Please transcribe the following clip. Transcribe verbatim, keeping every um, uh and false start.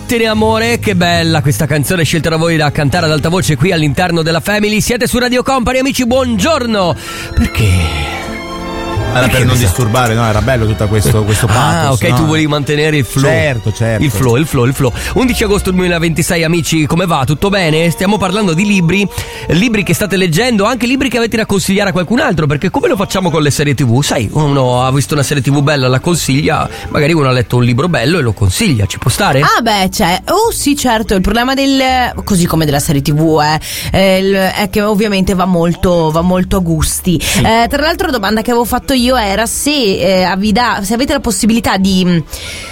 Vattene amore, che bella questa canzone scelta da voi da cantare ad alta voce qui all'interno della Family. Siete su Radio Company, amici, buongiorno. Perché? Era per non disturbare, no? Era bello tutto questo, questo pathos. Ah, ok, no? tu volevi mantenere il flow. Certo, certo. Il flow, il flow, il flow. undici agosto duemilaventisei, amici, come va? Tutto bene? Stiamo parlando di libri, libri che state leggendo, anche libri che avete da consigliare a qualcun altro, perché come lo facciamo con le serie tivù? Sai, uno ha visto una serie tivù bella, la consiglia, magari uno ha letto un libro bello e lo consiglia, ci può stare? Ah beh, c'è. Oh sì, certo, il problema del, così come della serie tivù eh, eh, il- è che ovviamente va molto, va molto a gusti. Eh, tra l'altro la domanda che avevo fatto io era se, eh, vi dà- se avete la possibilità di,